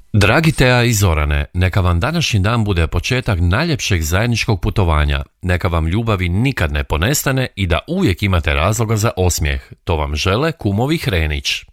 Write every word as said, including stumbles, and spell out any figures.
Dragi Teja i Zorane, neka vam današnji dan bude početak najljepšeg zajedničkog putovanja. Neka vam ljubavi nikad ne ponestane i da uvijek imate razloga za osmijeh. To vam žele kumovi Hrenić.